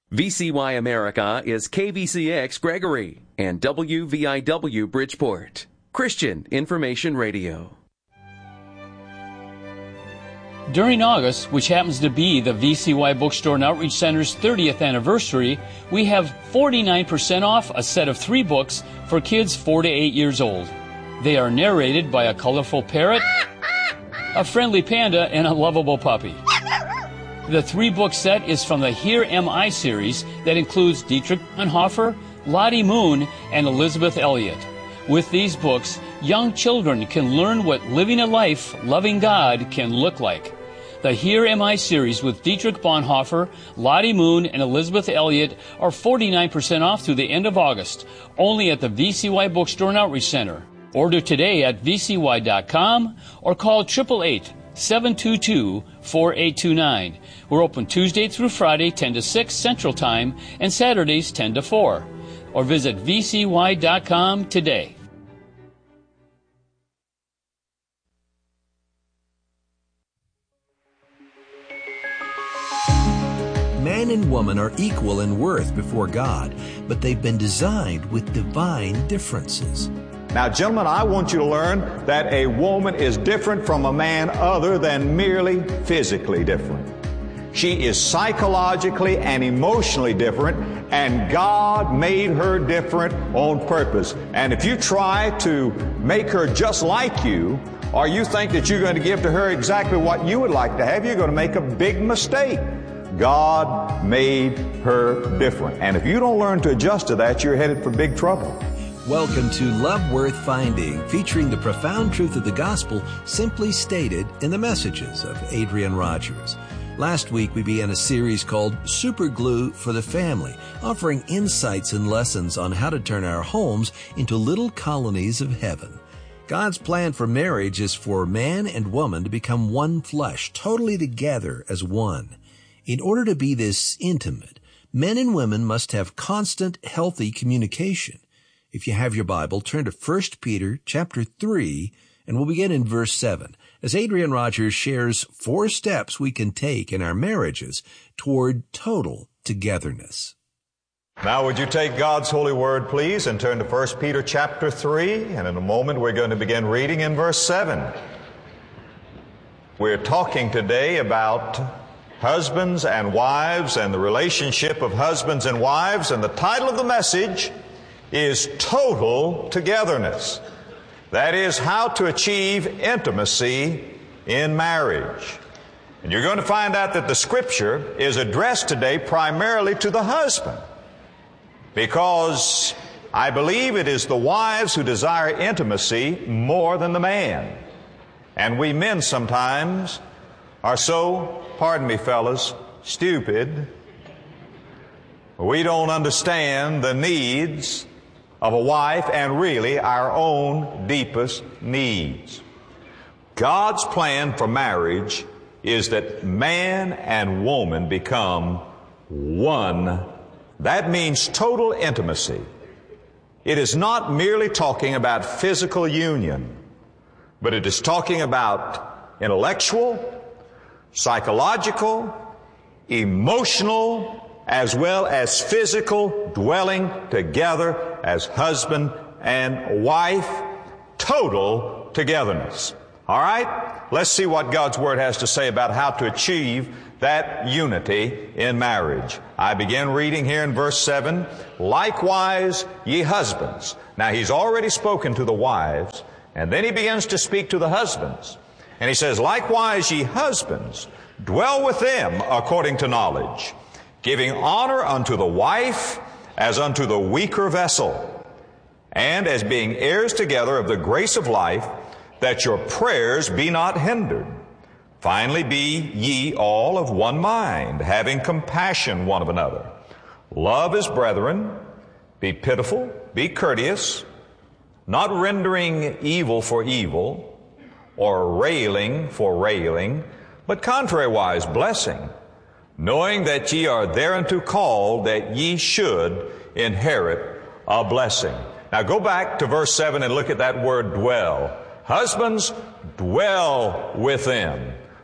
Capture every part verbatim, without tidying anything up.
V C Y America is K V C X Gregory and W V I W Bridgeport. Christian Information Radio. During August, which happens to be the V C Y Bookstore and Outreach Center's thirtieth anniversary, we have forty-nine percent off a set of three books for kids four to eight years old. They are narrated by a colorful parrot, a friendly panda, and a lovable puppy. The three-book set is from the Here Am I series that includes Dietrich Bonhoeffer, Lottie Moon, and Elizabeth Elliot. With these books, young children can learn what living a life loving God can look like. The Here Am I series with Dietrich Bonhoeffer, Lottie Moon, and Elizabeth Elliot are forty-nine percent off through the end of August, only at the V C Y Bookstore and Outreach Center. Order today at V C Y dot com or call eight eight eight, seven two two, four eight two nine. We're open Tuesday through Friday, ten to six Central Time, and Saturdays, ten to four. Or visit V C Y dot com today. Man and woman are equal in worth before God, but they've been designed with divine differences. Now, gentlemen, I want you to learn that a woman is different from a man other than merely physically different. She is psychologically and emotionally different, and God made her different on purpose. And if you try to make her just like you, or you think that you're going to give to her exactly what you would like to have, you're going to make a big mistake. God made her different. And if you don't learn to adjust to that, you're headed for big trouble. Welcome to Love Worth Finding, featuring the profound truth of the gospel simply stated in the messages of Adrian Rogers. Last week, we began a series called Super Glue for the Family, offering insights and lessons on how to turn our homes into little colonies of heaven. God's plan for marriage is for man and woman to become one flesh, totally together as one. In order to be this intimate, men and women must have constant, healthy communication. If you have your Bible, turn to First Peter chapter three, and we'll begin in verse seven, as Adrian Rogers shares four steps we can take in our marriages toward total togetherness. Now, would you take God's holy word, please, and turn to First Peter chapter three, and in a moment we're going to begin reading in verse seven. We're talking today about husbands and wives and the relationship of husbands and wives, and the title of the message is Total Togetherness. That is, how to achieve intimacy in marriage. And you're going to find out that the Scripture is addressed today primarily to the husband, because I believe it is the wives who desire intimacy more than the man. And we men sometimes are so, pardon me fellas, stupid. We don't understand the needs of a wife and really our own deepest needs. God's plan for marriage is that man and woman become one. That means total intimacy. It is not merely talking about physical union, but it is talking about intellectual, psychological, emotional, as well as physical dwelling together as husband and wife, total togetherness. All right? Let's see what God's Word has to say about how to achieve that unity in marriage. I begin reading here in verse seven. Likewise, ye husbands. Now, he's already spoken to the wives, and then he begins to speak to the husbands. And he says, likewise, ye husbands, dwell with them according to knowledge, giving honor unto the wife as unto the weaker vessel, and as being heirs together of the grace of life, that your prayers be not hindered. Finally, be ye all of one mind, having compassion one of another. Love as brethren, be pitiful, be courteous, not rendering evil for evil, or railing for railing, but contrariwise blessing, knowing that ye are thereunto called, that ye should inherit a blessing. Now go back to verse seven and look at that word dwell. Husbands, dwell with them.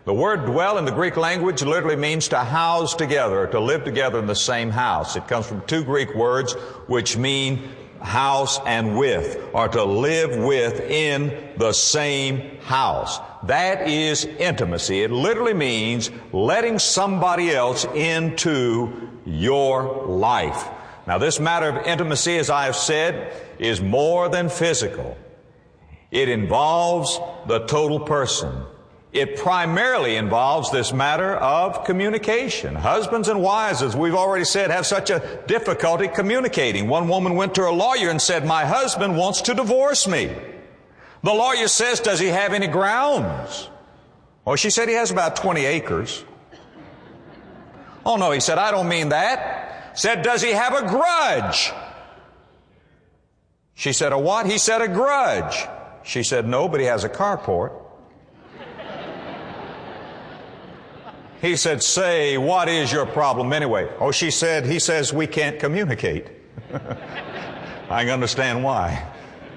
The word dwell in the Greek language literally means to house together, to live together in the same house. It comes from two Greek words which mean house and with, or to live with in the same house. That is intimacy. It literally means letting somebody else into your life. Now, this matter of intimacy, as I have said, is more than physical. It involves the total person. It primarily involves this matter of communication. Husbands and wives, as we've already said, have such a difficulty communicating. One woman went to her lawyer and said, "My husband wants to divorce me." The lawyer says, "Does he have any grounds?" Well, she said, "He has about twenty acres. "Oh, no," he said, "I don't mean that." Said, "Does he have a grudge?" She said, "A what?" He said, "A grudge." She said, "No, but he has a carport." He said, "Say, what is your problem anyway?" Oh, she said, "He says we can't communicate." I can understand why.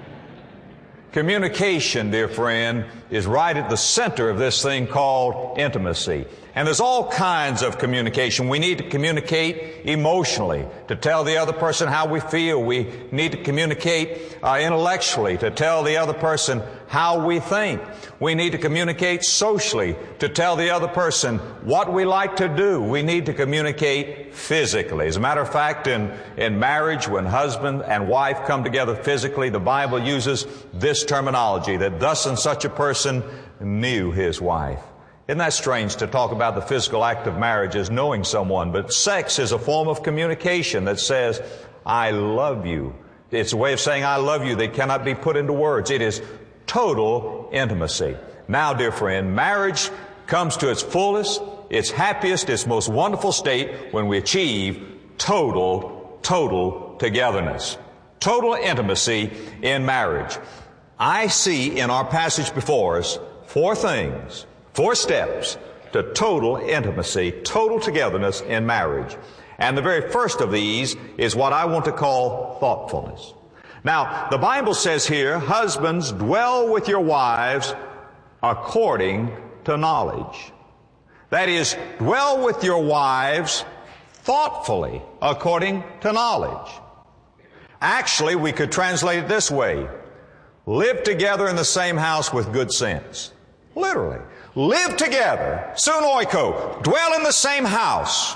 Communication, dear friend, is right at the center of this thing called intimacy. And there's all kinds of communication. We need to communicate emotionally, to tell the other person how we feel. We need to communicate uh, intellectually, to tell the other person how we think. We need to communicate socially, to tell the other person what we like to do. We need to communicate physically. As a matter of fact, in, in marriage, when husband and wife come together physically, the Bible uses this terminology, that thus and such a person knew his wife. Isn't that strange to talk about the physical act of marriage as knowing someone? But sex is a form of communication that says, "I love you." It's a way of saying, "I love you," that cannot be put into words. It is total intimacy. Now, dear friend, marriage comes to its fullest, its happiest, its most wonderful state when we achieve total, total togetherness. Total intimacy in marriage. I see in our passage before us four things, four steps to total intimacy, total togetherness in marriage. And the very first of these is what I want to call thoughtfulness. Now, the Bible says here, "Husbands, dwell with your wives according to knowledge." That is, dwell with your wives thoughtfully according to knowledge. Actually, we could translate it this way: live together in the same house with good sense. Literally. Live together, sunoiko, dwell in the same house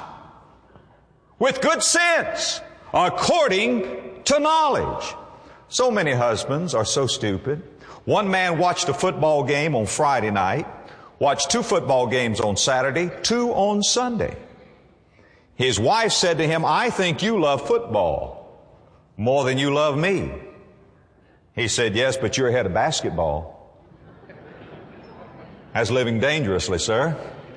with good sense, according to knowledge. So many husbands are so stupid. One man watched a football game on Friday night, watched two football games on Saturday, two on Sunday. His wife said to him, "I think you love football more than you love me." He said, "Yes, but you're ahead of basketball." That's living dangerously, sir.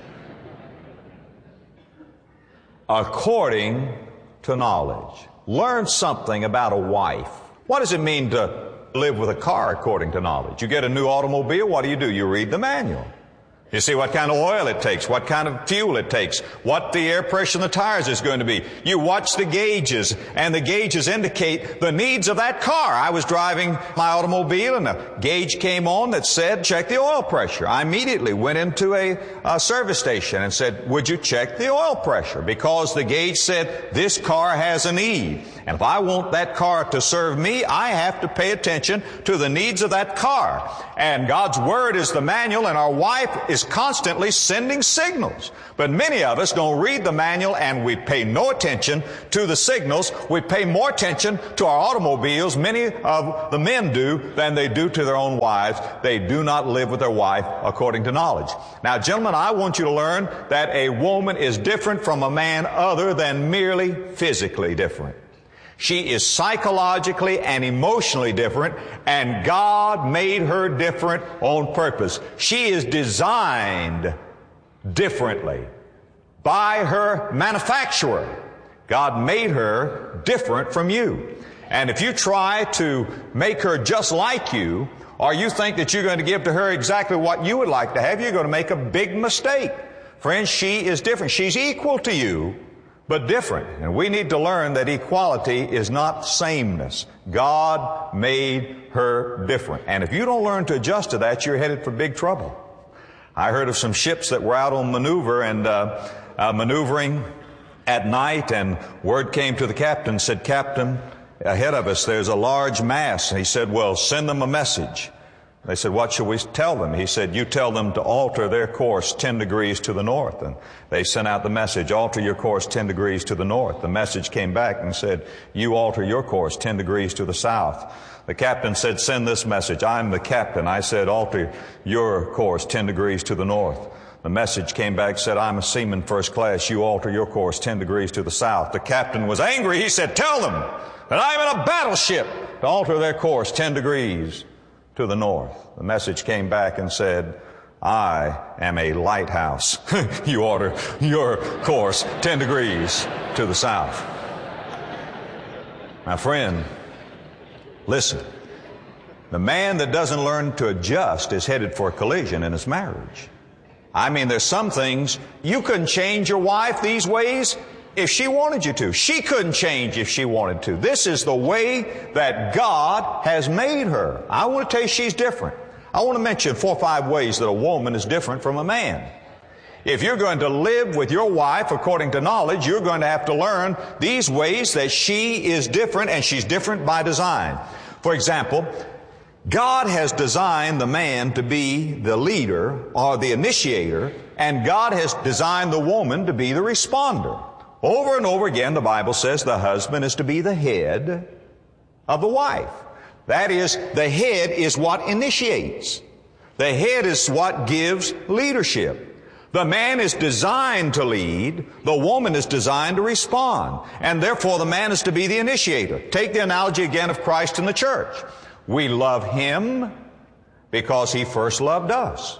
According to knowledge. Learn something about a wife. What does it mean to live with a car according to knowledge? You get a new automobile, what do you do? You read the manual. You see what kind of oil it takes, what kind of fuel it takes, what the air pressure in the tires is going to be. You watch the gauges, and the gauges indicate the needs of that car. I was driving my automobile, and a gauge came on that said, "Check the oil pressure." I immediately went into a, a service station and said, "Would you check the oil pressure?" Because the gauge said, "This car has a need." And if I want that car to serve me, I have to pay attention to the needs of that car. And God's Word is the manual, and our wife is constantly sending signals. But many of us don't read the manual, and we pay no attention to the signals. We pay more attention to our automobiles, many of the men do, than they do to their own wives. They do not live with their wife according to knowledge. Now, gentlemen, I want you to learn that a woman is different from a man other than merely physically different. She is psychologically and emotionally different, and God made her different on purpose. She is designed differently by her manufacturer. God made her different from you. And if you try to make her just like you, or you think that you're going to give to her exactly what you would like to have, you're going to make a big mistake. Friends, she is different. She's equal to you, but different. And we need to learn that equality is not sameness. God made her different. And if you don't learn to adjust to that, you're headed for big trouble. I heard of some ships that were out on maneuver and uh, uh, maneuvering at night, and word came to the captain, said, "Captain, ahead of us there's a large mass." And he said, "Well, send them a message." They said, "What shall we tell them?" He said, "You tell them to alter their course ten degrees to the north." And they sent out the message, "Alter your course ten degrees to the north." The message came back and said, "You alter your course ten degrees to the south." The captain said, "Send this message. I'm the captain. I said, alter your course ten degrees to the north." The message came back, said, "I'm a seaman first class. You alter your course ten degrees to the south." The captain was angry. He said, "Tell them that I'm in a battleship to alter their course ten degrees to the north." The message came back and said, "I am a lighthouse. You alter your course ten degrees to the south." My friend, listen. The man that doesn't learn to adjust is headed for a collision in his marriage. I mean, there's some things you couldn't change your wife these ways if she wanted you to. She couldn't change if she wanted to. This is the way that God has made her. I want to tell you she's different. I want to mention four or five ways that a woman is different from a man. If you're going to live with your wife according to knowledge, you're going to have to learn these ways that she is different, and she's different by design. For example, God has designed the man to be the leader or the initiator, and God has designed the woman to be the responder. Over and over again, the Bible says the husband is to be the head of the wife. That is, the head is what initiates. The head is what gives leadership. The man is designed to lead. The woman is designed to respond. And therefore, the man is to be the initiator. Take the analogy again of Christ and the church. We love Him because He first loved us.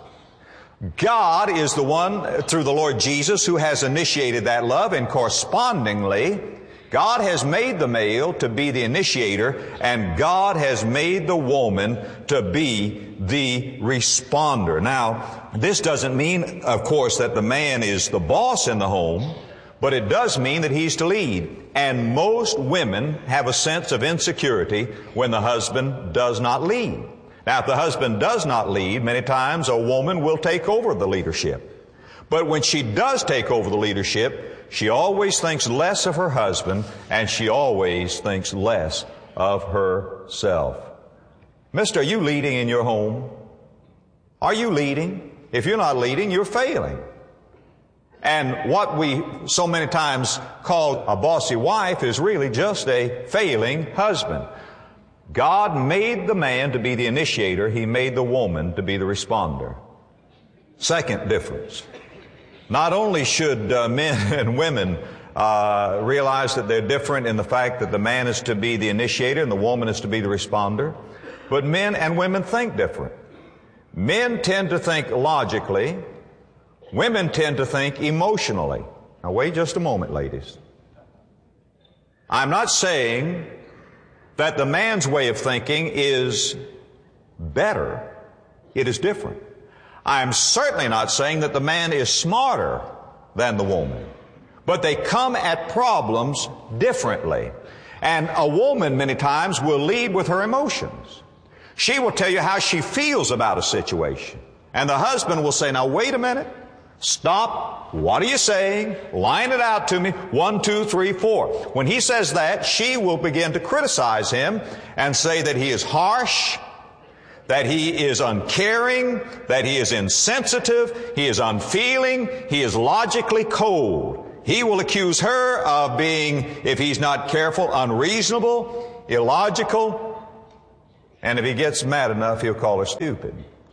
God is the one, through the Lord Jesus, who has initiated that love, and correspondingly, God has made the male to be the initiator, and God has made the woman to be the responder. Now, this doesn't mean, of course, that the man is the boss in the home, but it does mean that he's to lead. And most women have a sense of insecurity when the husband does not lead. Now, if the husband does not lead, many times a woman will take over the leadership. But when she does take over the leadership, she always thinks less of her husband, and she always thinks less of herself. Mister, are you leading in your home? Are you leading? If you're not leading, you're failing. And what we so many times call a bossy wife is really just a failing husband. God made the man to be the initiator. He made the woman to be the responder. Second difference. Not only should uh, men and women uh, realize that they're different in the fact that the man is to be the initiator and the woman is to be the responder, but men and women think different. Men tend to think logically. Women tend to think emotionally. Now wait just a moment, ladies. I'm not saying that the man's way of thinking is better. It is different. I'm certainly not saying that the man is smarter than the woman. But they come at problems differently. And a woman many times will lead with her emotions. She will tell you how she feels about a situation. And the husband will say, "Now wait a minute. Stop. What are you saying? Line it out to me. One, two, three, four." When he says that, she will begin to criticize him and say that he is harsh, that he is uncaring, that he is insensitive, he is unfeeling, he is logically cold. He will accuse her of being, if he's not careful, unreasonable, illogical, and if he gets mad enough, he'll call her stupid,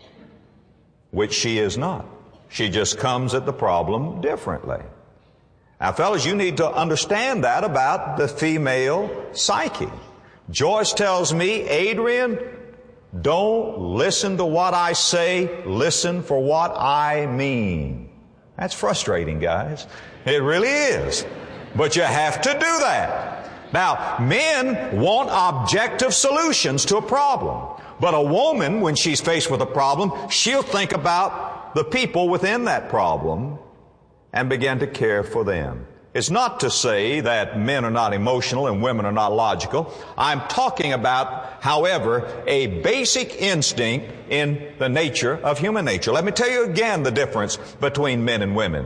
which she is not. She just comes at the problem differently. Now, fellas, you need to understand that about the female psyche. Joyce tells me, "Adrian, don't listen to what I say, listen for what I mean." That's frustrating, guys. It really is. But you have to do that. Now, men want objective solutions to a problem. But a woman, when she's faced with a problem, she'll think about the people within that problem and begin to care for them. It's not to say that men are not emotional and women are not logical. I'm talking about, however, a basic instinct in the nature of human nature. Let me tell you again the difference between men and women.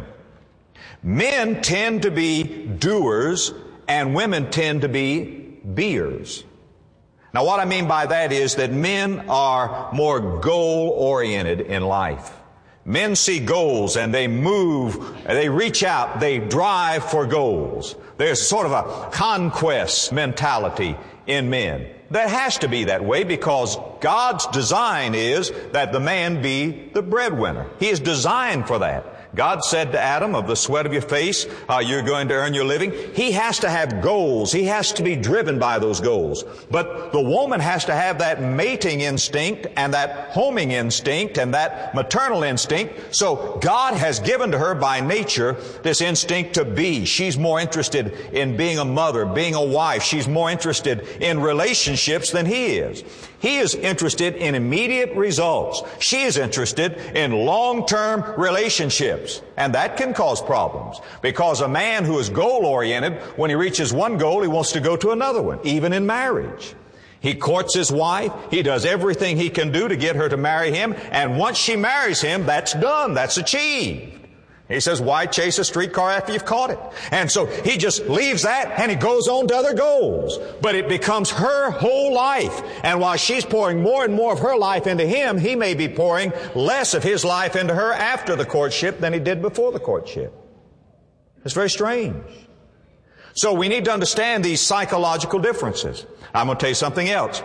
Men tend to be doers and women tend to be beers. Now, what I mean by that is that men are more goal-oriented in life. Men see goals and they move, they reach out, they drive for goals. There's sort of a conquest mentality in men. There has to be that way because God's design is that the man be the breadwinner. He is designed for that. God said to Adam, of the sweat of your face, uh, you're going to earn your living. He has to have goals. He has to be driven by those goals. But the woman has to have that mating instinct and that homing instinct and that maternal instinct. So God has given to her by nature this instinct to be. She's more interested in being a mother, being a wife. She's more interested in relationships than he is. He is interested in immediate results. She is interested in long-term relationships. And that can cause problems. Because a man who is goal-oriented, when he reaches one goal, he wants to go to another one, even in marriage. He courts his wife. He does everything he can do to get her to marry him. And once she marries him, that's done. That's achieved. He says, why chase a streetcar after you've caught it? And so he just leaves that and he goes on to other goals. But it becomes her whole life. And while she's pouring more and more of her life into him, he may be pouring less of his life into her after the courtship than he did before the courtship. It's very strange. So we need to understand these psychological differences. I'm going to tell you something else.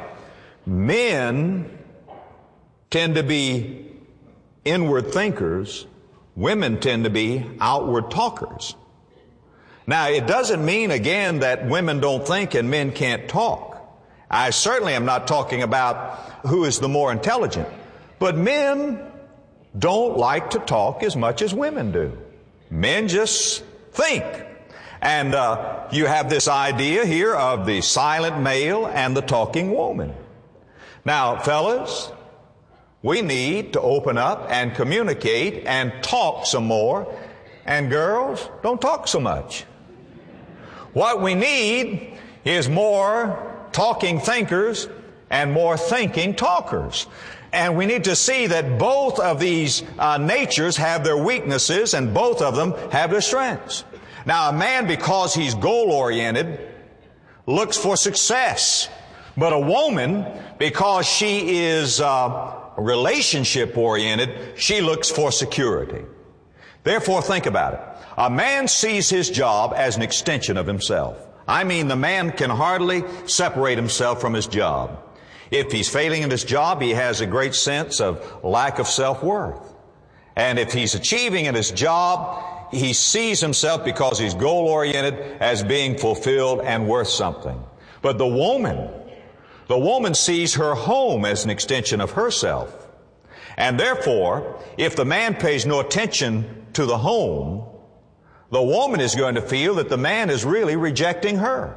Men tend to be inward thinkers. Women tend to be outward talkers. Now, it doesn't mean, again, that women don't think and men can't talk. I certainly am not talking about who is the more intelligent. But men don't like to talk as much as women do. Men just think. And uh, you have this idea here of the silent male and the talking woman. Now, fellas, we need to open up and communicate and talk some more. And girls, don't talk so much. What we need is more talking thinkers and more thinking talkers. And we need to see that both of these uh, natures have their weaknesses and both of them have their strengths. Now, a man, because he's goal-oriented, looks for success. But a woman, because she is uh, relationship-oriented, she looks for security. Therefore, think about it. A man sees his job as an extension of himself. I mean, the man can hardly separate himself from his job. If he's failing in his job, he has a great sense of lack of self-worth. And if he's achieving in his job, he sees himself, because he's goal-oriented, as being fulfilled and worth something. But the woman, the woman sees her home as an extension of herself. And therefore, if the man pays no attention to the home, the woman is going to feel that the man is really rejecting her.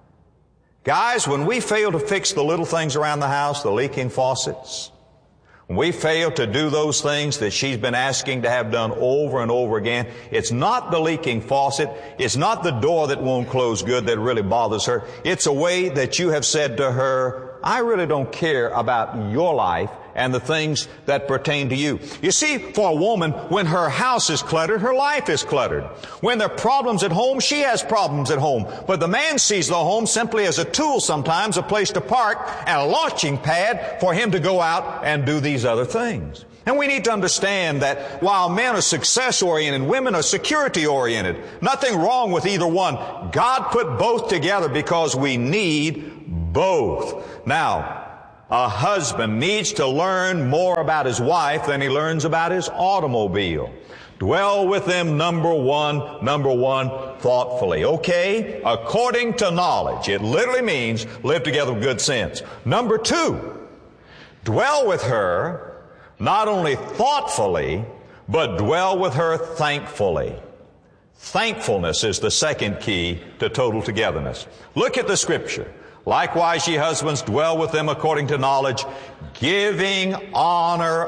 Guys, when we fail to fix the little things around the house, the leaking faucets, when we fail to do those things that she's been asking to have done over and over again, it's not the leaking faucet, it's not the door that won't close good that really bothers her. It's a way that you have said to her, I really don't care about your life and the things that pertain to you. You see, for a woman, when her house is cluttered, her life is cluttered. When there are problems at home, she has problems at home. But the man sees the home simply as a tool sometimes, a place to park, and a launching pad for him to go out and do these other things. And we need to understand that while men are success-oriented, women are security-oriented. Nothing wrong with either one. God put both together because we need both. Now, a husband needs to learn more about his wife than he learns about his automobile. Dwell with them, number one, number one, thoughtfully. Okay? According to knowledge. It literally means live together with good sense. Number two, dwell with her not only thoughtfully, but dwell with her thankfully. Thankfulness is the second key to total togetherness. Look at the scripture. Likewise, ye husbands, dwell with them according to knowledge, giving honor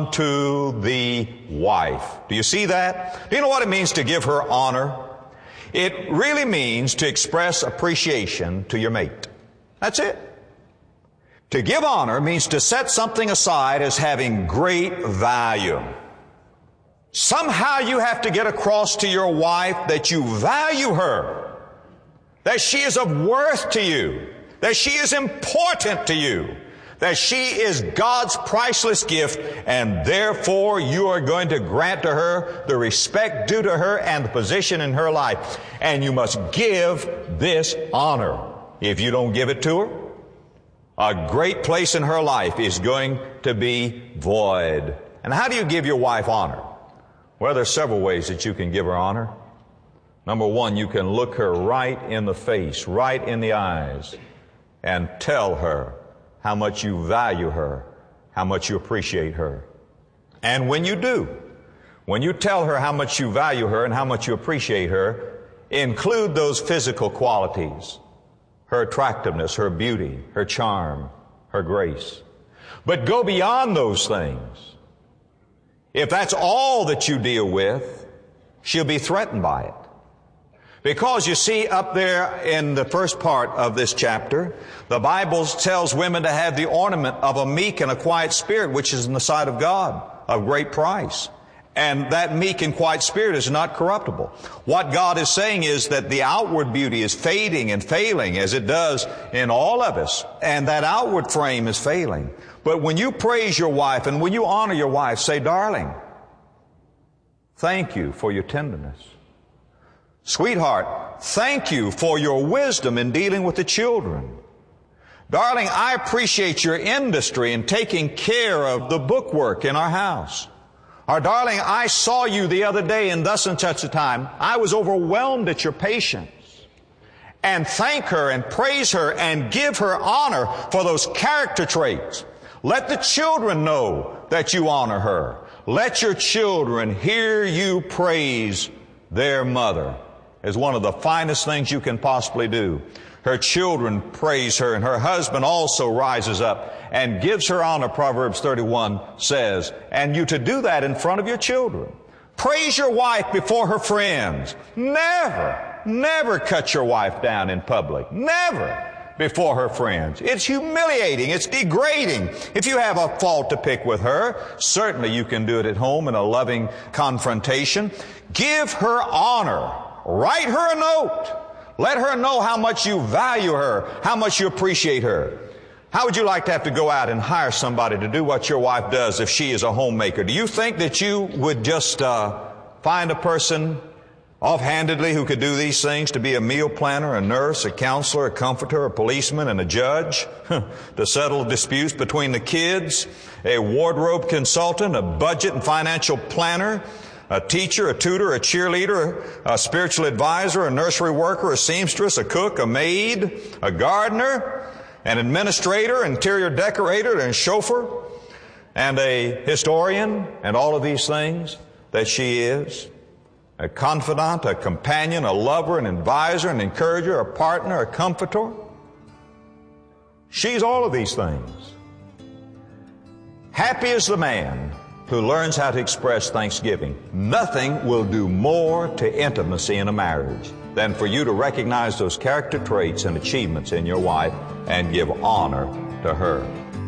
unto the wife. Do you see that? Do you know what it means to give her honor? It really means to express appreciation to your mate. That's it. To give honor means to set something aside as having great value. Somehow you have to get across to your wife that you value her, that she is of worth to you, that she is important to you, that she is God's priceless gift, and therefore you are going to grant to her the respect due to her and the position in her life. And you must give this honor. If you don't give it to her, a great place in her life is going to be void. And how do you give your wife honor? Well, there are several ways that you can give her honor. Number one, you can look her right in the face, right in the eyes, and tell her how much you value her, how much you appreciate her. And when you do, when you tell her how much you value her and how much you appreciate her, include those physical qualities, her attractiveness, her beauty, her charm, her grace. But go beyond those things. If that's all that you deal with, she'll be threatened by it. Because you see, up there in the first part of this chapter, the Bible tells women to have the ornament of a meek and a quiet spirit, which is in the sight of God of great price. And that meek and quiet spirit is not corruptible. What God is saying is that the outward beauty is fading and failing, as it does in all of us. And that outward frame is failing. But when you praise your wife and when you honor your wife, say, darling, thank you for your tenderness. Sweetheart, thank you for your wisdom in dealing with the children. Darling, I appreciate your industry in taking care of the bookwork in our house. Or, darling, I saw you the other day in thus and such a time. I was overwhelmed at your patience. And thank her and praise her and give her honor for those character traits. Let the children know that you honor her. Let your children hear you praise their mother. Is one of the finest things you can possibly do. Her children praise her, and her husband also rises up and gives her honor, Proverbs thirty-one says. And you to do that in front of your children. Praise your wife before her friends. Never, never cut your wife down in public. Never before her friends. It's humiliating. It's degrading. If you have a fault to pick with her, certainly you can do it at home in a loving confrontation. Give her honor. Write her a note. Let her know how much you value her, how much you appreciate her. How would you like to have to go out and hire somebody to do what your wife does if she is a homemaker? Do you think that you would just uh, find a person offhandedly who could do these things, to be a meal planner, a nurse, a counselor, a comforter, a policeman, and a judge, to settle disputes between the kids, a wardrobe consultant, a budget and financial planner, a teacher, a tutor, a cheerleader, a spiritual advisor, a nursery worker, a seamstress, a cook, a maid, a gardener, an administrator, interior decorator, and chauffeur, and a historian, and all of these things that she is. A confidant, a companion, a lover, an advisor, an encourager, a partner, a comforter. She's all of these things. Happy is the man who learns how to express thanksgiving. Nothing will do more to intimacy in a marriage than for you to recognize those character traits and achievements in your wife and give honor to her.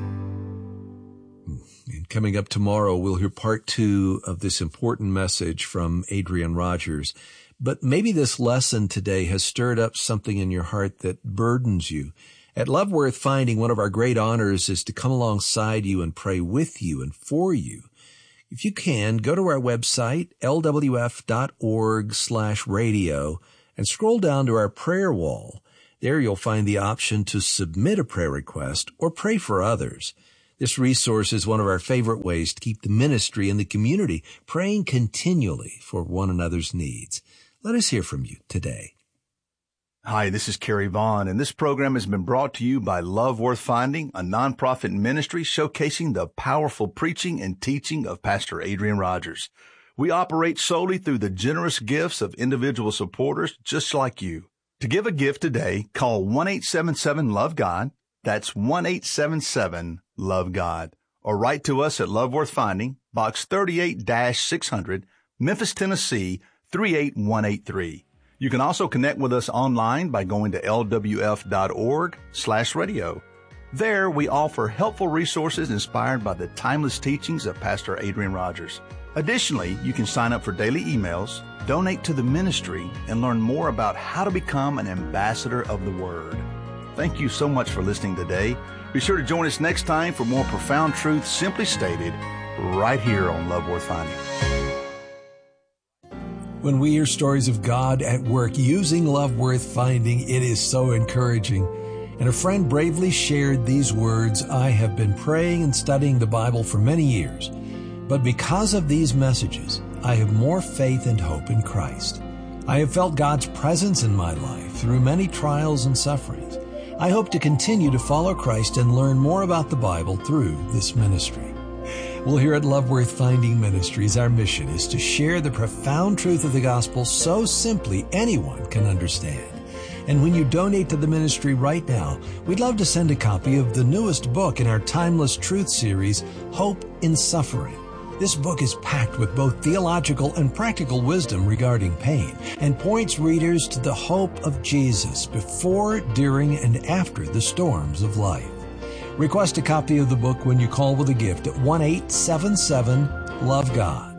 And coming up tomorrow, we'll hear part two of this important message from Adrian Rogers. But maybe this lesson today has stirred up something in your heart that burdens you. At Love Worth Finding, one of our great honors is to come alongside you and pray with you and for you. If you can, go to our website, L W F dot org slash radio, and scroll down to our prayer wall. There you'll find the option to submit a prayer request or pray for others. This resource is one of our favorite ways to keep the ministry and the community praying continually for one another's needs. Let us hear from you today. Hi, this is Kerry Vaughn, and this program has been brought to you by Love Worth Finding, a nonprofit ministry showcasing the powerful preaching and teaching of Pastor Adrian Rogers. We operate solely through the generous gifts of individual supporters just like you. To give a gift today, call one eight seven seven love God. That's one eight seven seven love God. Or write to us at Love Worth Finding, Box thirty-eight six hundred, Memphis, Tennessee, three eight one eight three. You can also connect with us online by going to l w f dot org slash radio. There, we offer helpful resources inspired by the timeless teachings of Pastor Adrian Rogers. Additionally, you can sign up for daily emails, donate to the ministry, and learn more about how to become an ambassador of the Word. Thank you so much for listening today. Be sure to join us next time for more profound truth simply stated right here on Love Worth Finding. When we hear stories of God at work using Love Worth Finding, it is so encouraging. And a friend bravely shared these words, "I have been praying and studying the Bible for many years, but because of these messages, I have more faith and hope in Christ. I have felt God's presence in my life through many trials and sufferings. I hope to continue to follow Christ and learn more about the Bible through this ministry." Well, here at Love Worth Finding Ministries, our mission is to share the profound truth of the gospel so simply anyone can understand. And when you donate to the ministry right now, we'd love to send a copy of the newest book in our Timeless Truth series, Hope in Suffering. This book is packed with both theological and practical wisdom regarding pain and points readers to the hope of Jesus before, during, and after the storms of life. Request a copy of the book when you call with a gift at one eight seven seven love God.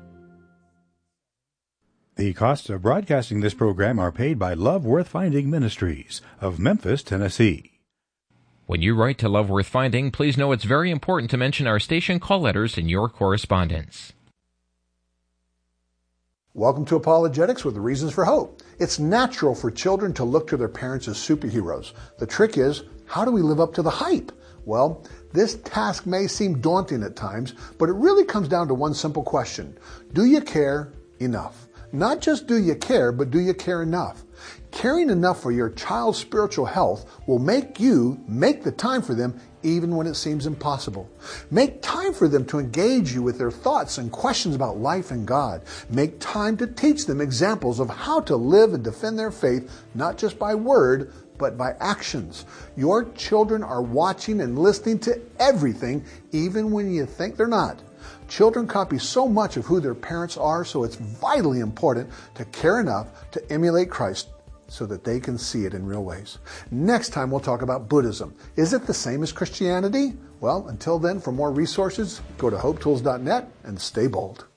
The costs of broadcasting this program are paid by Love Worth Finding Ministries of Memphis, Tennessee. When you write to Love Worth Finding, please know it's very important to mention our station call letters in your correspondence. Welcome to Apologetics with Reasons for Hope. It's natural for children to look to their parents as superheroes. The trick is, how do we live up to the hype? Well, this task may seem daunting at times, but it really comes down to one simple question. Do you care enough? Not just do you care, but do you care enough? Caring enough for your child's spiritual health will make you make the time for them even when it seems impossible. Make time for them to engage you with their thoughts and questions about life and God. Make time to teach them examples of how to live and defend their faith, not just by word, but by actions. Your children are watching and listening to everything, even when you think they're not. Children copy so much of who their parents are, so it's vitally important to care enough to emulate Christ so that they can see it in real ways. Next time we'll talk about Buddhism. Is it the same as Christianity? Well, until then, for more resources, go to hope tools dot net and stay bold.